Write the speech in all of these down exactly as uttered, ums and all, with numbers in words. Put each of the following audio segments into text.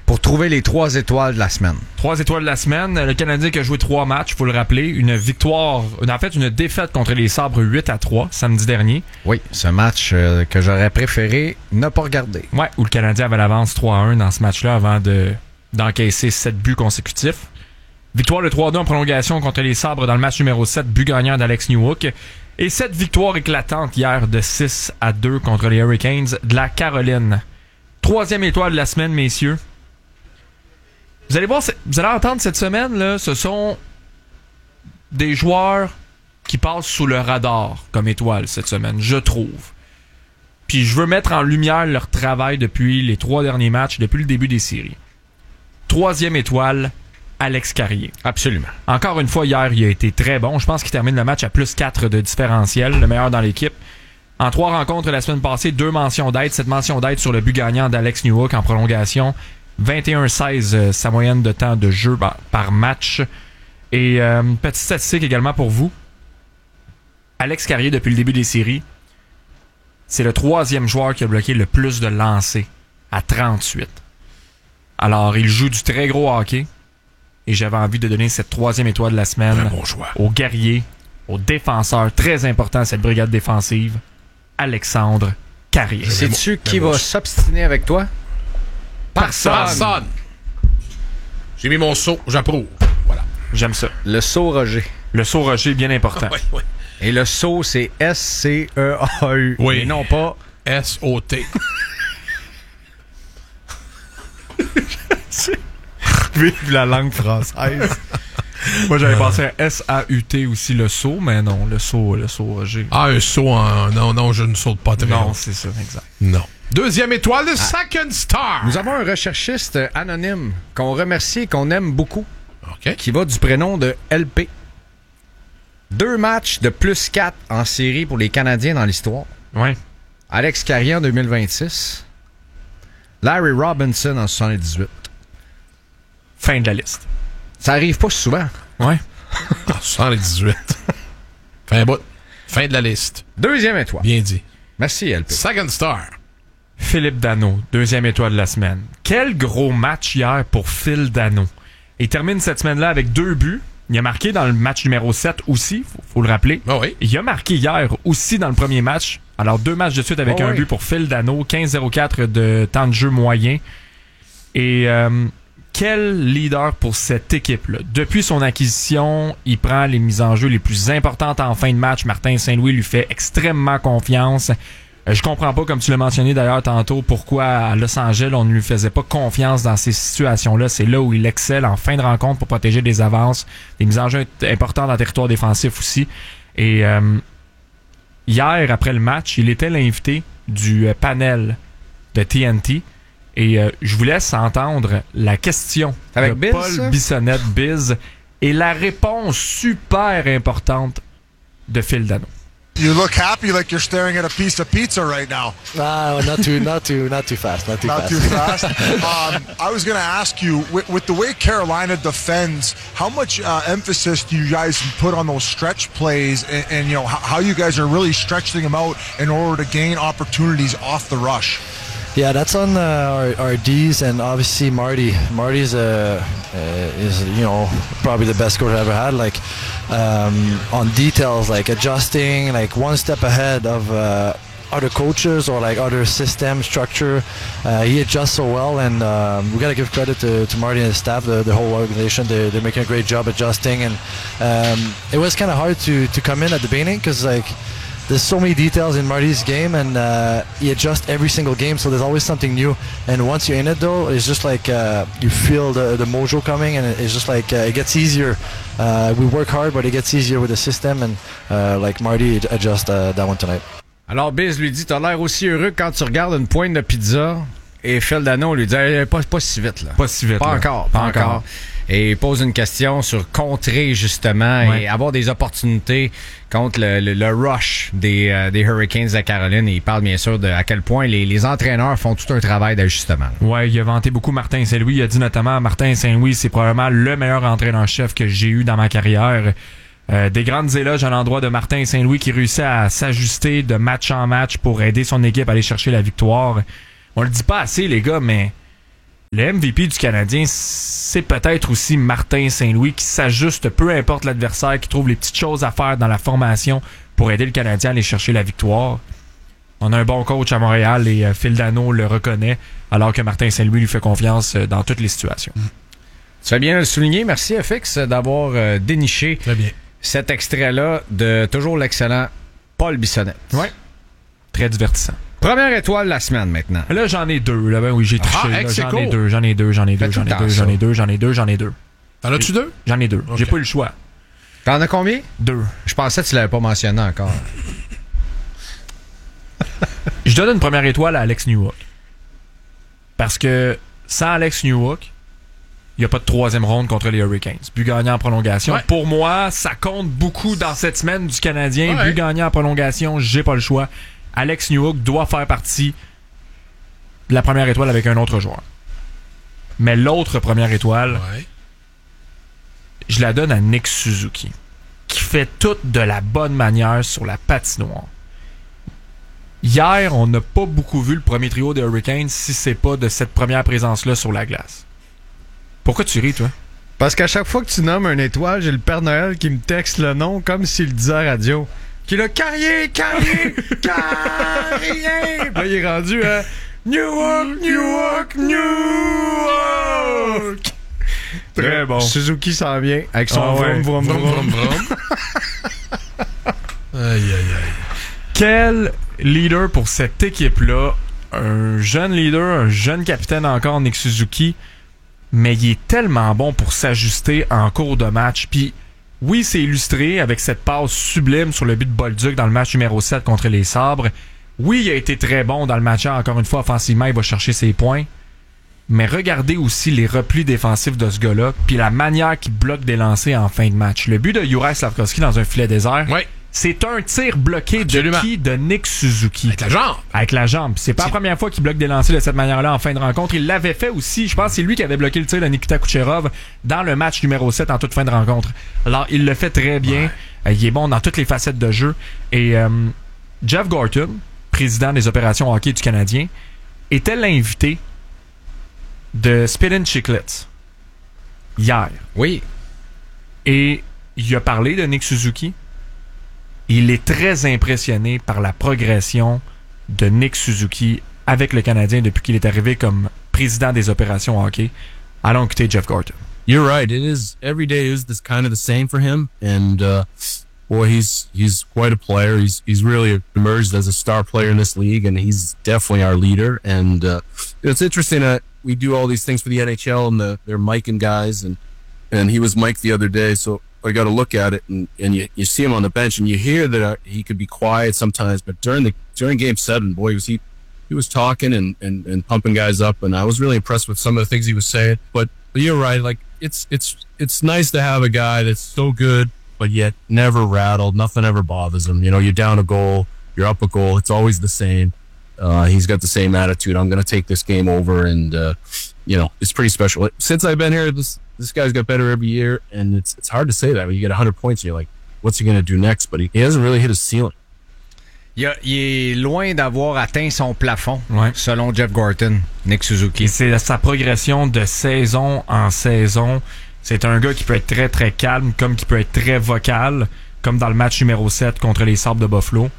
pour trouver les trois étoiles de la semaine. Trois étoiles de la semaine. Le Canadien qui a joué trois matchs, il faut le rappeler. Une victoire, en fait, une défaite contre les Sabres huit à trois samedi dernier. Oui, ce match euh, que j'aurais préféré ne pas regarder. Ouais, où le Canadien avait l'avance trois à un dans ce match-là avant de, d'encaisser sept buts consécutifs. Victoire de trois à deux en prolongation contre les Sabres dans le match numéro sept, but gagnant d'Alex Newhook. Et cette victoire éclatante hier de six à deux contre les Hurricanes de la Caroline. Troisième étoile de la semaine, messieurs. Vous allez voir, vous allez entendre cette semaine, là, ce sont des joueurs qui passent sous le radar comme étoile cette semaine, je trouve. Puis je veux mettre en lumière leur travail depuis les trois derniers matchs, depuis le début des séries. Troisième étoile, Alex Carrier. Absolument. Encore une fois, hier, il a été très bon. Je pense qu'il termine le match à plus quatre de différentiel, le meilleur dans l'équipe. En trois rencontres la semaine passée, deux mentions d'aide. Cette mention d'aide sur le but gagnant d'Alex Newhook en prolongation. vingt et un seize, euh, sa moyenne de temps de jeu par, par match. Et euh, petite statistique également pour vous. Alex Carrier, depuis le début des séries, c'est le troisième joueur qui a bloqué le plus de lancers, à trente-huit. Alors, il joue du très gros hockey. Et j'avais envie de donner cette troisième étoile de la semaine bon choix. au guerrier, au défenseur très important à cette brigade défensive, Alexandre Carrier. Sais-tu qui va s'obstiner avec toi? Personne. Personne. J'ai mis mon saut, j'approuve. Voilà. J'aime ça. Le saut Roger. Le saut Roger, bien important. Oui, oui. Et le saut, c'est S C E A U. Oui. Et non pas S O T. vive la langue française. Moi, j'avais pensé à S A U T aussi, le saut, mais non, le saut, le saut Roger. Ah, un saut en... Non, non, je ne saute pas très Non, haut. c'est ça, exact. Non. Deuxième étoile, le Second Star. Nous avons un recherchiste anonyme qu'on remercie et qu'on aime beaucoup, OK. qui va du prénom de L P. Deux matchs de plus quatre en série pour les Canadiens dans l'histoire. Ouais. Alex Carrier en deux mille vingt-six. Larry Robinson en soixante-dix-huit. Fin de la liste. Ça arrive pas souvent. Ouais. En soixante-dix-huit. Fin bout. Fin de la liste. Deuxième étoile. Bien dit. Merci, L P. Second Star. Philippe Danault, deuxième étoile de la semaine. Quel gros match hier pour Phil Danault. Il termine cette semaine-là avec deux buts. Il a marqué dans le match numéro sept aussi, faut, faut le rappeler. Ah oui. Il a marqué hier aussi dans le premier match. Alors deux matchs de suite avec oh un oui. but pour Phil Danault, quinze zéro quatre de temps de jeu moyen. Et euh, quel leader pour cette équipe-là. Depuis son acquisition, il prend les mises en jeu les plus importantes en fin de match. Martin Saint-Louis lui fait extrêmement confiance. Euh, je comprends pas, comme tu l'as mentionné d'ailleurs tantôt, pourquoi à Los Angeles, on ne lui faisait pas confiance dans ces situations-là. C'est là où il excelle en fin de rencontre pour protéger des avances, des mises en jeu importantes en territoire défensif aussi. Et euh, hier, après le match, il était l'invité du euh, panel de T N T. Et euh, je vous laisse entendre la question Avec de Biz, Paul ça? Bissonnette, Biz, et la réponse super importante de Phil Danault. You look happy like you're staring at a piece of pizza right now. No, not too, not too, not too fast, not too Not fast. too fast. um, I was going to ask you, with, with the way Carolina defends, how much uh, emphasis do you guys put on those stretch plays, and, and you know how, how you guys are really stretching them out in order to gain opportunities off the rush? Yeah, that's on uh, our, our D's and obviously Marty. Marty's uh, uh, is you know probably the best coach I ever had. Like um, on details, like adjusting, like one step ahead of uh, other coaches or like other system structure. Uh, he adjusts so well, and um, we gotta give credit to, to Marty and his staff, the, the whole organization. They, they're making a great job adjusting, and um, it was kind of hard to to come in at the beginning because like. There's so many details in Marty's game, and uh, he adjusts every single game, so there's always something new. And once you're in it, though, it's just like uh, you feel the, the mojo coming, and it's just like uh, it gets easier. Uh, we work hard, but it gets easier with the system, and uh, like Marty adjusts uh, that one tonight. Alors, Biz lui dit, t'as l'air aussi heureux quand tu regardes une pointe de pizza. Et Phil Danault lui dit, hey, pas, pas si vite, là. Pas si vite. Pas là. encore, pas, Pas encore. encore. Et il pose une question sur contrer, justement, Ouais. et avoir des opportunités contre le, le, le rush des, euh, des Hurricanes de Caroline. Et il parle, bien sûr, de à quel point les, les entraîneurs font tout un travail d'ajustement. Ouais, il a vanté beaucoup Martin Saint-Louis. Il a dit notamment, Martin Saint-Louis, c'est probablement le meilleur entraîneur-chef que j'ai eu dans ma carrière. Euh, des grandes éloges à l'endroit de Martin Saint-Louis qui réussit à s'ajuster de match en match pour aider son équipe à aller chercher la victoire. On le dit pas assez, les gars, mais le M V P du Canadien, c'est peut-être aussi Martin Saint-Louis qui s'ajuste peu importe l'adversaire, qui trouve les petites choses à faire dans la formation pour aider le Canadien à aller chercher la victoire. On a un bon coach à Montréal et euh, Phil Dano le reconnaît, alors que Martin Saint-Louis lui fait confiance euh, dans toutes les situations. Tu fais bien de le souligner. Merci F X d'avoir euh, déniché Très bien. cet extrait-là de toujours l'excellent Paul Bissonnette. Ouais. Très divertissant. Première étoile de la semaine maintenant. Là, j'en ai deux. Là, ben oui, j'ai triché. Ah, là, ex j'en aequo. ai deux, j'en ai deux, j'en ai Fais deux, tout j'en le ai temps deux, ça. j'en ai deux, j'en ai deux, j'en ai deux. T'en as-tu deux? J'en ai deux. Ok. J'ai pas eu le choix. T'en as combien? Deux. Je pensais que tu l'avais pas mentionné encore. Je donne une première étoile à Alex Newhook. Parce que sans Alex Newhook, il n'y a pas de troisième ronde contre les Hurricanes. But gagnant en prolongation. Ouais. Pour moi, ça compte beaucoup dans cette semaine du Canadien. Ouais. But gagnant en prolongation, j'ai pas le choix. Alex Newhook doit faire partie de la première étoile avec un autre joueur. Mais l'autre première étoile, Ouais. je la donne à Nick Suzuki, qui fait tout de la bonne manière sur la patinoire. Hier, on n'a pas beaucoup vu le premier trio des Hurricanes si c'est pas de cette première présence-là sur la glace. Pourquoi tu ris, toi? Parce qu'à chaque fois que tu nommes une étoile, j'ai le Père Noël qui me texte le nom comme s'il le disait à la radio. Qui l'a Carrier, Carrier, Carrier! Puis là, il est rendu à Newhook, Newhook, Newhook! Très bon. Suzuki s'en vient avec son Ah ouais. vroom, vroom, Vroom, vroom. vroom, vroom. Aïe, aïe, aïe. Quel leader pour cette équipe-là. Un jeune leader, un jeune capitaine encore, Nick Suzuki. Mais il est tellement bon pour s'ajuster en cours de match. Puis oui, c'est illustré avec cette passe sublime sur le but de Bolduc dans le match numéro sept contre les Sabres. Oui, il a été très bon dans le match. Encore une fois, offensivement, il va chercher ses points. Mais regardez aussi les replis défensifs de ce gars-là, puis la manière qu'il bloque des lancers en fin de match. Le but de Juraj Slafkovský dans un filet désert, Ouais. c'est un tir bloqué Absolument. de qui? De Nick Suzuki. Avec la jambe. Avec la jambe. C'est pas la C'est- première fois qu'il bloque des lancers de cette manière-là en fin de rencontre. Il l'avait fait aussi. Je pense que c'est lui qui avait bloqué le tir de Nikita Kucherov dans le match numéro sept en toute fin de rencontre. Alors, il le fait très bien. Ouais. Euh, il est bon dans toutes les facettes de jeu. Et euh, Jeff Gorton, président des opérations hockey du Canadien, était l'invité de Spittin' Chiclets hier. Oui. Et il a parlé de Nick Suzuki. Il est très impressionné par la progression de Nick Suzuki avec le Canadien depuis qu'il est arrivé comme président des opérations hockey. Allons écouter Jeff Gorton. You're right. It is every day is this kind of the same for him, and uh, boy, he's he's quite a player. He's he's really emerged as a star player in this league, and he's definitely our leader. And uh, it's interesting that we do all these things for the N H L and the they're micing guys, and and he was mic'd the other day, so I got to look at it, and and you you see him on the bench, and you hear that uh, he could be quiet sometimes, but during the during Game Seven, boy, was he. He was talking and, and, and pumping guys up, and I was really impressed with some of the things he was saying. But, but you're right, like it's it's it's nice to have a guy that's so good, but yet never rattled. Nothing ever bothers him. You know, you're down a goal, you're up a goal. It's always the same. Uh, he's got the same attitude. I'm going to take this game over, and uh, you know, it's pretty special. Since I've been here, this this guy's got better every year, and it's it's hard to say that when you get one hundred points, and you're like, what's he going to do next? But he, he hasn't really hit his ceiling. Il, a- il est loin d'avoir atteint son plafond, Ouais. selon Jeff Gorton, Nick Et Suzuki. c'est sa progression de saison en saison. C'est un gars qui peut être très très calme, comme qui peut être très vocal, comme dans le match numéro sept contre les Sabres de Buffalo.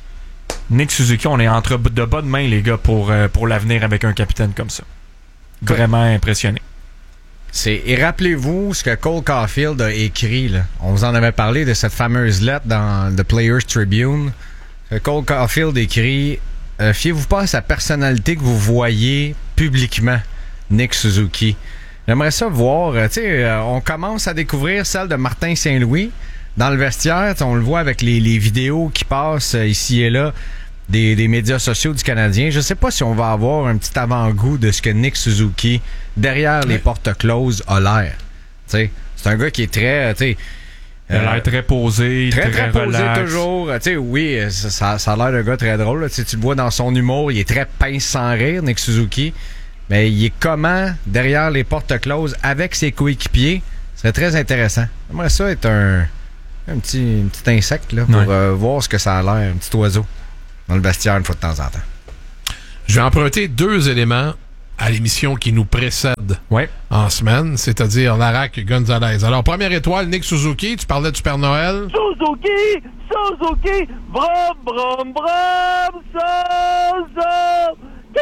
Nick Suzuki, on est entre de bonnes mains, les gars, pour, euh, pour l'avenir avec un capitaine comme ça. Vraiment impressionné. C'est, et rappelez-vous ce que Cole Caulfield a écrit. Là. On vous en avait parlé de cette fameuse lettre dans The Players Tribune. Que Cole Caulfield écrit euh, fiez-vous pas à sa personnalité que vous voyez publiquement, Nick Suzuki. J'aimerais ça voir. euh, tu sais, euh, on commence à découvrir celle de Martin Saint-Louis dans le vestiaire. On le voit avec les, les vidéos qui passent euh, ici et là des, des médias sociaux du Canadien. Je sais pas si on va avoir un petit avant-goût de ce que Nick Suzuki, derrière les portes closes, a l'air. Tu sais, c'est un gars qui est très... tu sais, Il a euh, l'air très posé, Très, très, très posé relax. toujours. Tu sais, oui, ça, ça, ça a l'air d'un gars très drôle. Là. Tu sais, tu le vois dans son humour. Il est très pince sans rire, Nick Suzuki. Mais il est comment derrière les portes closes avec ses coéquipiers. C'est très intéressant. J'aimerais ça être un, un, petit, un petit insecte là, pour Ouais. euh, voir ce que ça a l'air. Un petit oiseau dans le vestiaire une fois de temps en temps. Je vais emprunter deux éléments à l'émission qui nous précède Ouais. en semaine, c'est-à-dire Larac Gonzalez. Alors, première étoile, Nick Suzuki, tu parlais du Père Noël. Suzuki, Suzuki, brum, brum, brum, Suzuki.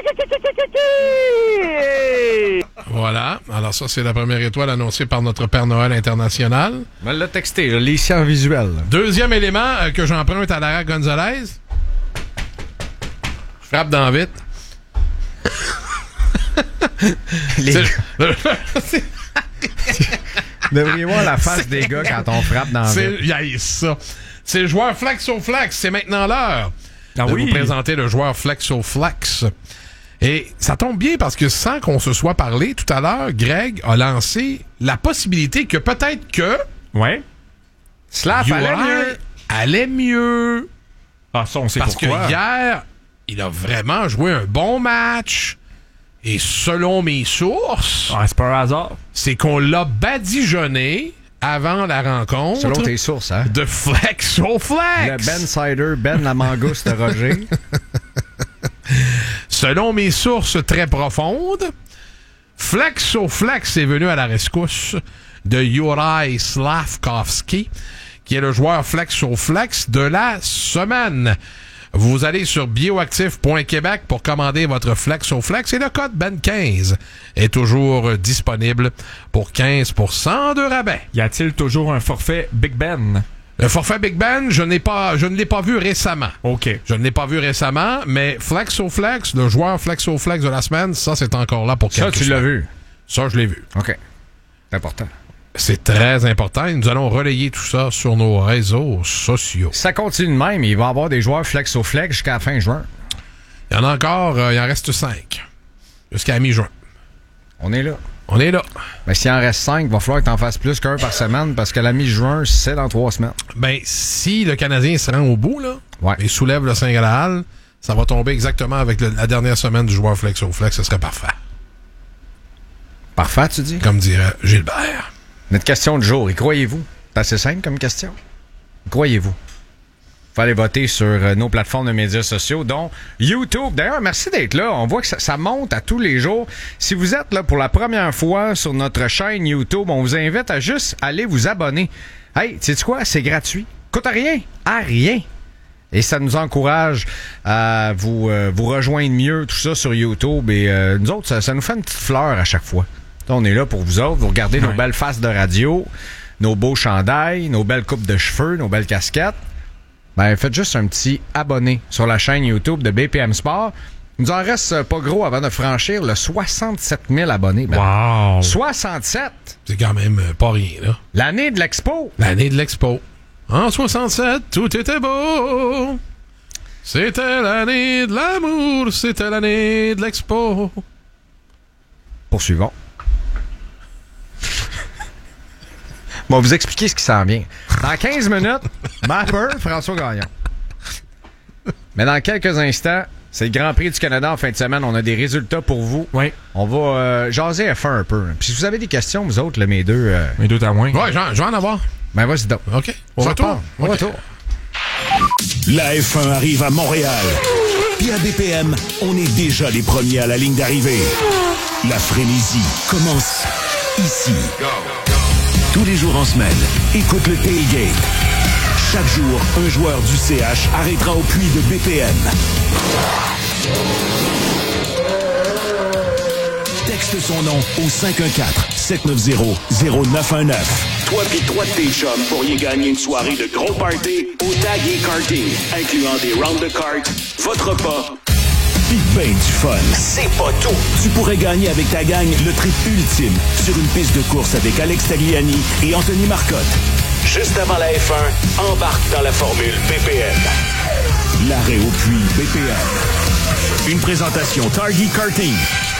Voilà. Alors, ça, c'est la première étoile annoncée par notre Père Noël international. Je me l'ai texté, je l'ai ici en visuel. Deuxième élément euh, que j'emprunte à Larac Gonzalez. Je frappe dans vite. Les C'est- gars, vous devriez voir la face des gars quand on frappe dans le C'est vide. yeah, ça. C'est le joueur Flexo Flex. C'est maintenant l'heure Ah de oui. vous présenter le joueur Flexo Flex. Et ça tombe bien parce que sans qu'on se soit parlé tout à l'heure, Greg a lancé la possibilité que peut-être que Ouais. Slav U allait R mieux. allait mieux. Ah, ça, on sait Parce pourquoi. que hier, il a vraiment joué un bon match. Et selon mes sources, Ah, c'est pas un hasard. c'est qu'on l'a badigeonné avant la rencontre Selon tes sources, hein? de Flexo Flex. Le Ben Cider, Ben la mangouste de Roger. Selon mes sources très profondes, Flexo Flex est venu à la rescousse de Juraj Slavkovski, qui est le joueur Flexo Flex de la semaine. Vous allez sur bioactif point québec pour commander votre Flexo Flex et le code B E N quinze est toujours disponible pour quinze pour cent de rabais. Y a-t-il toujours un forfait Big Ben? Le forfait Big Ben, je n'ai pas, je ne l'ai pas vu récemment. OK. Je ne l'ai pas vu récemment, mais Flexo Flex, le joueur Flexo Flex de la semaine, ça, c'est encore là pour Ça, quelques tu l'as semaines. vu. Ça, je l'ai vu. OK. C'est important. C'est très important et nous allons relayer tout ça sur nos réseaux sociaux. Si ça continue de même, il va y avoir des joueurs flex au flex jusqu'à la fin juin. Il y en a encore, euh, il en reste cinq. Jusqu'à mi-juin. On est là. On est là. Mais s'il en reste cinq, il va falloir que tu en fasses plus qu'un par semaine parce que la mi-juin, c'est dans trois semaines. Ben, si le Canadien se rend au bout, là, Ouais. et soulève le Saint-Graal, ça va tomber exactement avec le- la dernière semaine du joueur Flexo Flex. Ce serait parfait. Parfait, tu dis? Comme dirait Gilbert. Notre question du jour, y croyez-vous? C'est assez simple comme question. Y croyez-vous? Faut aller voter sur euh, nos plateformes de médias sociaux, dont YouTube. D'ailleurs, merci d'être là. On voit que ça, ça monte à tous les jours. Si vous êtes là pour la première fois sur notre chaîne YouTube, on vous invite à juste aller vous abonner. Hey, sais-tu quoi? C'est gratuit. Coûte rien. À rien. Et ça nous encourage à vous, euh, vous rejoindre mieux, tout ça sur YouTube. Et euh, nous autres, ça, ça nous fait une petite fleur à chaque fois. On est là pour vous autres. Vous regardez nos Ouais. belles faces de radio, nos beaux chandails, nos belles coupes de cheveux, nos belles casquettes. Ben, faites juste un petit abonné sur la chaîne YouTube de B P M Sport. Il nous en reste pas gros avant de franchir le soixante-sept mille abonnés. Ben, Wow. soixante-sept! C'est quand même euh, pas rien, là. L'année de l'Expo. L'année de l'Expo. En soixante-sept, tout était beau. C'était l'année de l'amour, c'était l'année de l'Expo. Poursuivons. Bon, vous expliquer ce qui s'en vient. Dans quinze minutes, Mapper, François Gagnon. Mais dans quelques instants, c'est le Grand Prix du Canada en fin de semaine. On a des résultats pour vous. Oui. On va euh, jaser F un un peu. Puis si vous avez des questions, vous autres, là, mes deux, euh, Mais d'autres à moins. Ouais, j'en- je vais en avoir. ben vas-y donc. OK. Au Retour. retour. Au OK. retour. La F un arrive à Montréal. Puis à B P M, on est déjà les premiers à la ligne d'arrivée. La frénésie commence ici. Tous les jours en semaine, écoute le tailgate. Chaque jour, un joueur du C H arrêtera au puits de B P M. Texte son nom au cinq un quatre, sept neuf zéro, zéro neuf un neuf. Toi pis trois de tes chums pourriez gagner une soirée de gros party au Tag et Karting, incluant des rounds de cartes, votre repas, pis ben du fun. C'est pas tout! Tu pourrais gagner avec ta gang le trip ultime sur une piste de course avec Alex Tagliani et Anthony Marcotte. Juste avant la F un, embarque dans la formule B P M. L'arrêt au puits B P M. Une présentation Target Karting.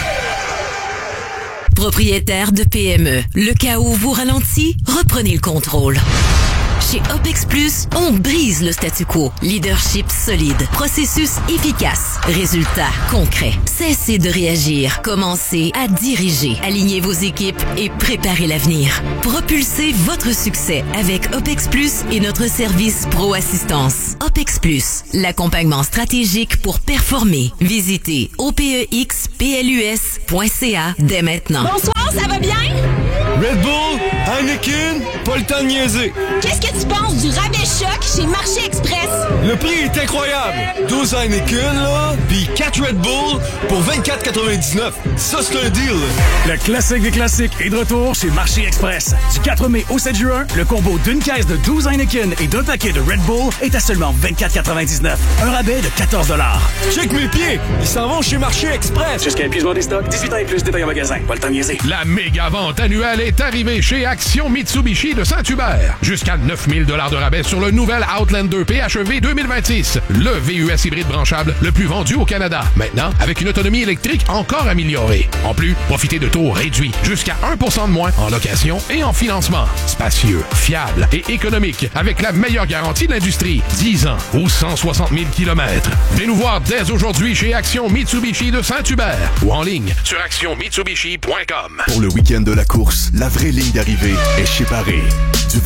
Propriétaire de P M E, le cas où vous ralentit, reprenez le contrôle. Chez OPEX Plus, on brise le statu quo. Leadership solide, processus efficace, résultats concrets. Cessez de réagir, commencez à diriger. Alignez vos équipes et préparez l'avenir. Propulsez votre succès avec OPEX Plus et notre service Pro Assistance. OPEX plus, l'accompagnement stratégique pour performer. Visitez opexplus point c a dès maintenant. Bonsoir, ça va bien? Red Bull, Heineken, pas le temps de niaiser. Qu'est-ce que tu penses du rabais choc chez Marché Express? Le prix est incroyable. douze Heineken, là, puis quatre Red Bull pour vingt-quatre quatre-vingt-dix-neuf. Ça, c'est un deal. Le classique des classiques est de retour chez Marché Express. Du quatre mai au sept juin, le combo d'une caisse de douze Heineken et d'un paquet de Red Bull est à seulement vingt-quatre quatre-vingt-dix-neuf. Un rabais de quatorze dollars. Check mes pieds, ils s'en vont chez Marché Express. Jusqu'à épuisement des stocks, dix-huit ans et plus, détail en magasin. Pas le temps de niaiser. La méga vente annuelle est arrivée chez Action Mitsubishi de Saint-Hubert. Jusqu'à neuf mille dollars de rabais sur le nouvel Outlander P H E V deux mille vingt-six. Le V U S hybride branchable le plus vendu au Canada. Maintenant, avec une autonomie électrique encore améliorée. En plus, profitez de taux réduits jusqu'à un pour cent de moins en location et en financement. Spacieux, fiable et économique avec la meilleure garantie de l'industrie. dix ans ou cent soixante mille kilomètres. Venez nous voir dès aujourd'hui chez Action Mitsubishi de Saint-Hubert ou en ligne sur action mitsubishi point com. Pour le week-end de la course, la vraie ligne d'arrivée est chez Barré. Du